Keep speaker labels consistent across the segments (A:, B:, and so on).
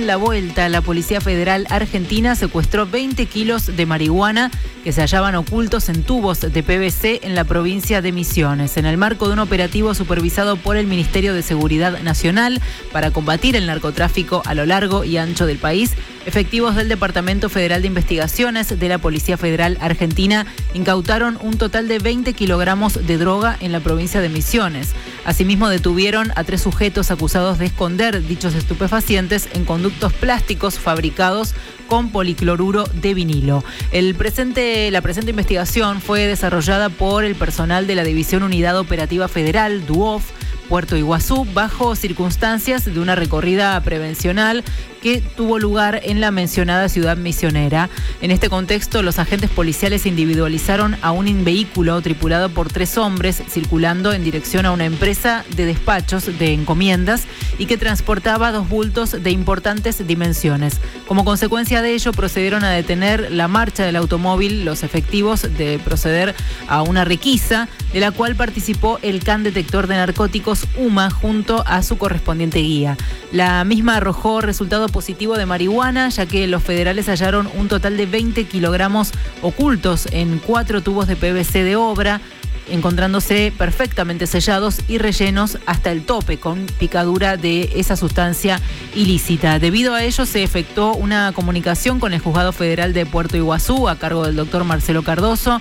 A: La vuelta, la Policía Federal Argentina secuestró 20 kilos de marihuana que se hallaban ocultos en tubos de PVC en la provincia de Misiones, en el marco de un operativo supervisado por el Ministerio de Seguridad Nacional para combatir el narcotráfico a lo largo y ancho del país. Efectivos del Departamento Federal de Investigaciones de la Policía Federal Argentina incautaron un total de 20 kilogramos de droga en la provincia de Misiones. Asimismo, detuvieron a 3 sujetos acusados de esconder dichos estupefacientes en conductos plásticos fabricados con policloruro de vinilo. La presente investigación fue desarrollada por el personal de la División Unidad Operativa Federal, DUOF, Puerto Iguazú, bajo circunstancias de una recorrida prevencional que tuvo lugar en la mencionada ciudad misionera. En este contexto, los agentes policiales individualizaron a un vehículo tripulado por 3 hombres circulando en dirección a una empresa de despachos de encomiendas y que transportaba 2 bultos de importantes dimensiones. Como consecuencia de ello, procedieron a detener la marcha del automóvil, los efectivos de proceder a una requisa, de la cual participó el CAN detector de narcóticos UMA junto a su correspondiente guía. La misma arrojó resultado positivo de marihuana, ya que los federales hallaron un total de 20 kilogramos ocultos en 4 tubos de PVC de obra, encontrándose perfectamente sellados y rellenos hasta el tope con picadura de esa sustancia ilícita. Debido a ello, se efectuó una comunicación con el Juzgado Federal de Puerto Iguazú a cargo del doctor Marcelo Cardoso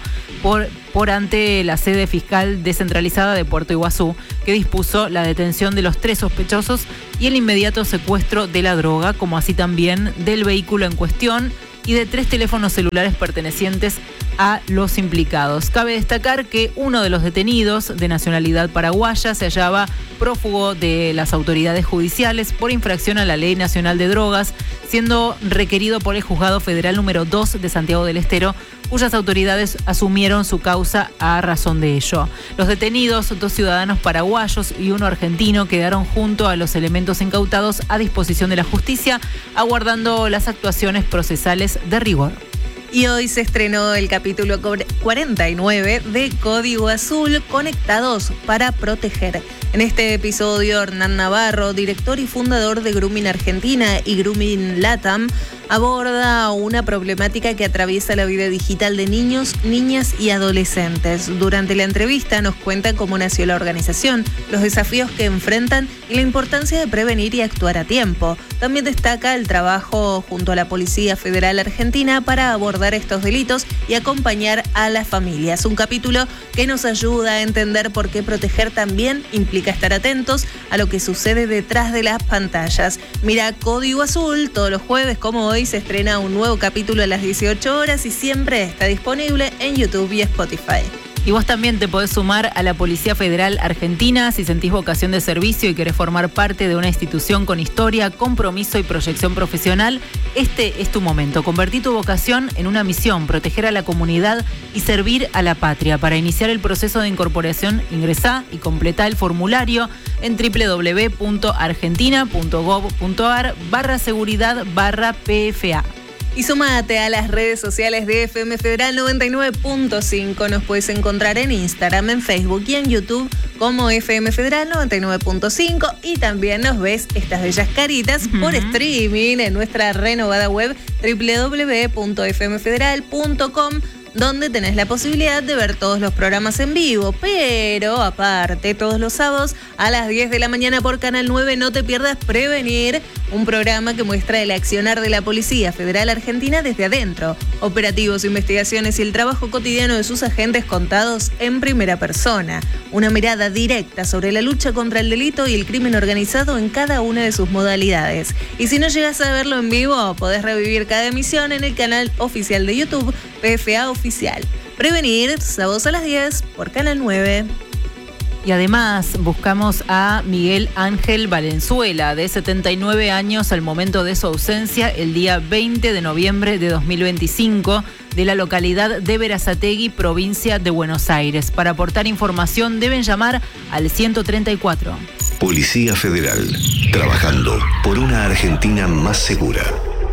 A: por ante la sede fiscal descentralizada de Puerto Iguazú, que dispuso la detención de los 3 sospechosos y el inmediato secuestro de la droga, como así también del vehículo en cuestión y de 3 teléfonos celulares pertenecientes a los implicados. Cabe destacar que uno de los detenidos, de nacionalidad paraguaya, se hallaba prófugo de las autoridades judiciales por infracción a la Ley Nacional de Drogas, siendo requerido por el Juzgado Federal número 2 de Santiago del Estero, cuyas autoridades asumieron su causa a razón de ello. Los detenidos, 2 ciudadanos paraguayos y 1 argentino, quedaron junto a los elementos incautados a disposición de la justicia, aguardando las actuaciones procesales de rigor.
B: Y hoy se estrenó el capítulo 49 de Código Azul, Conectados para Proteger. En este episodio, Hernán Navarro, director y fundador de Grooming Argentina y Grooming Latam, aborda una problemática que atraviesa la vida digital de niños, niñas y adolescentes. Durante la entrevista nos cuenta cómo nació la organización, los desafíos que enfrentan y la importancia de prevenir y actuar a tiempo. También destaca el trabajo junto a la Policía Federal Argentina para abordar estos delitos y acompañar a las familias. Un capítulo que nos ayuda a entender por qué proteger también implica estar atentos a lo que sucede detrás de las pantallas. Mira Código Azul todos los jueves, como hoy se estrena un nuevo capítulo a las 18 horas y siempre está disponible en YouTube y Spotify.
A: Y vos también te podés sumar a la Policía Federal Argentina si sentís vocación de servicio y querés formar parte de una institución con historia, compromiso y proyección profesional. Este es tu momento. Convertí tu vocación en una misión, proteger a la comunidad y servir a la patria. Para iniciar el proceso de incorporación, ingresá y completá el formulario en www.argentina.gov.ar/seguridad/PFA.
B: Y sumate a las redes sociales de FM Federal 99.5. Nos puedes encontrar en Instagram, en Facebook y en YouTube como FM Federal 99.5. Y también nos ves estas bellas caritas por streaming en nuestra renovada web www.fmfederal.com, donde tenés la posibilidad de ver todos los programas en vivo. Pero aparte, todos los sábados a las 10 de la mañana por Canal 9 no te pierdas Prevenir, un programa que muestra el accionar de la Policía Federal Argentina desde adentro, operativos, investigaciones y el trabajo cotidiano de sus agentes contados en primera persona. Una mirada directa sobre la lucha contra el delito y el crimen organizado en cada una de sus modalidades. Y si no llegas a verlo en vivo, podés revivir cada emisión en el canal oficial de YouTube, PFA Oficial. Prevenir, sábados a las 10 por Canal 9.
A: Y además buscamos a Miguel Ángel Valenzuela, de 79 años al momento de su ausencia, el día 20 de noviembre de 2025, de la localidad de Berazategui, provincia de Buenos Aires. Para aportar información deben llamar al 134.
C: Policía Federal, trabajando por una Argentina más segura.